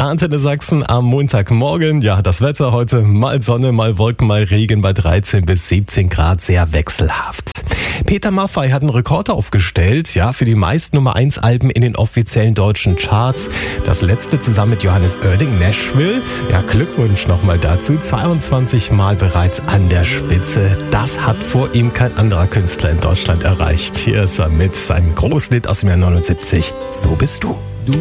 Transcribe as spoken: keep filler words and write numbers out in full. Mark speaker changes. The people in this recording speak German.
Speaker 1: Antenne Sachsen am Montagmorgen. Ja, das Wetter heute mal Sonne, mal Wolken, mal Regen bei dreizehn bis siebzehn Grad, sehr wechselhaft. Peter Maffay hat einen Rekord aufgestellt, ja, für die meisten Nummer eins Alben in den offiziellen deutschen Charts. Das letzte zusammen mit Johannes Oerding, Nashville. Ja, Glückwunsch nochmal dazu. zweiundzwanzig Mal bereits an der Spitze. Das hat vor ihm kein anderer Künstler in Deutschland erreicht. Hier ist er mit seinem Großlied aus dem Jahr neunundsiebzig. So bist du.